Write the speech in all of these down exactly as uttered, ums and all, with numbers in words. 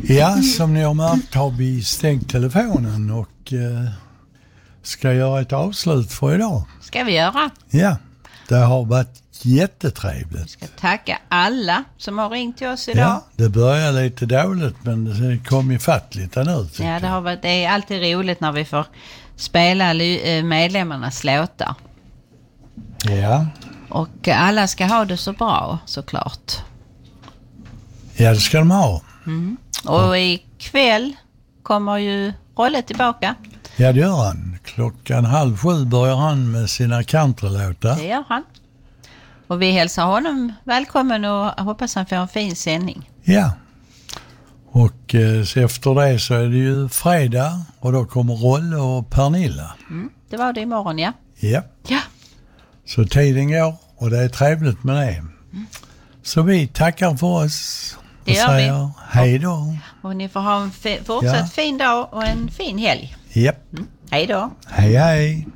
Ja, som ni har märkt har vi stängt telefonen och eh, ska göra ett avslut för idag. Ska vi göra? Ja, det har varit jättetrevligt. Vi ska tacka alla som har ringt till oss idag. Ja, det börjar lite dåligt men det kom i fatt lite nu. Ja, det, har varit, det är alltid roligt när vi får spela medlemmarnas låtar. Ja. Och alla ska ha det så bra, såklart. Ja, det ska de ha. Mm. Och ikväll kommer ju Rolle tillbaka. Ja, det gör han. Klockan halv sju börjar han med sina countrylåtar. Det gör han. Och vi hälsar honom välkommen och hoppas han får en fin sändning. Ja. Och eh, så efter det så är det ju fredag och då kommer Rolle och Pernilla. Mm. Det var det imorgon, ja. Ja. Ja. Så tiden går och det är trevligt med det. Mm. Så vi tackar för oss. Det gör säger vi. Hej då. Och ni får ha en f- fortsatt ja. fin dag och en fin helg. Japp. Mm. Hej då. Hej hej.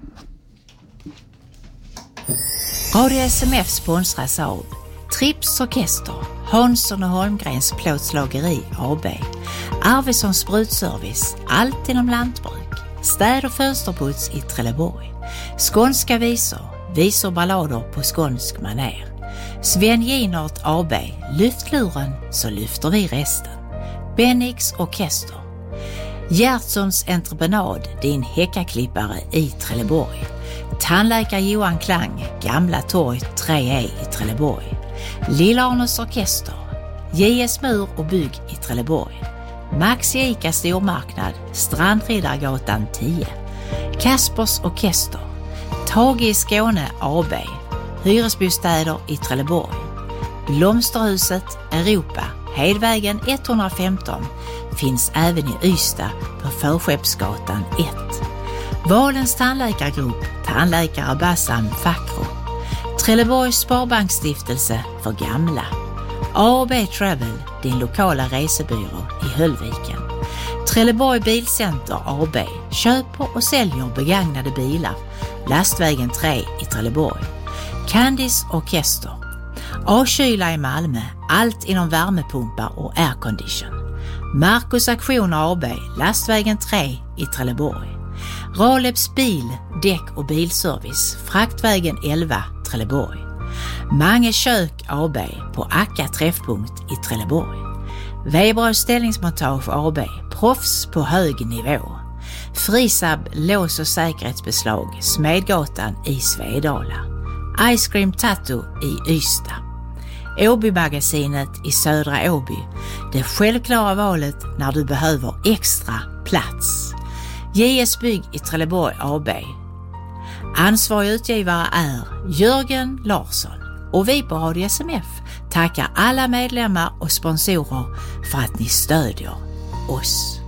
Radio S M F sponsras av Trips Orkester, Hansson och Holmgrens plåtslageri A B, Arvidsson Sprutservice, allt inom lantbruk, städ- och fönsterputs i Trelleborg, skånska visor, visor ballader på skånsk maner. Sven Ginart A B, lyftluren så lyfter vi resten. Bennix Orkester. Gertsons entreprenad, din häckaklippare i Trelleborg. Tandläkare Johan Klang, Gamla torg tre E i Trelleborg. Lillarnes Orkester. J S Mur och bygg i Trelleborg. Maxi Ica stormarknad, Strandriddargatan tio. Kaspers Orkester. Tage i Skåne A B. Hyresbostäder i Trelleborg. Blomsterhuset Europa, Hedvägen etthundrafemton, finns även i Ystad på Förskeppsgatan ett. Valens tandläkargrupp, tandläkare Bassam Fakro. Trelleborgs Sparbanksstiftelse för gamla. A och B Travel, din lokala resebyrå i Höllviken. Trelleborg Bilcenter A B, köper och säljer begagnade bilar. Lastvägen tre i Trelleborg. Candice Orkester. A-kyla i Malmö, allt inom värmepumpar och aircondition. Marcus Aktioner A B, Lastvägen tre i Trelleborg. Raleps bil, däck och bilservice, Fraktvägen elva, Trelleborg. Mange kök A B på Akka träffpunkt i Trelleborg. Weber ställningsmontage A B, proffs på hög nivå. Frisab lås och säkerhetsbeslag, Smedgatan i Svedala. Ice Cream Tattoo i Ystad. Åby-magasinet i Södra Åby. Det självklara valet när du behöver extra plats. J S Bygg i Trelleborg A B. Ansvarig utgivare är Jörgen Larsson. Och vi på Radio S M F tackar alla medlemmar och sponsorer för att ni stödjer oss.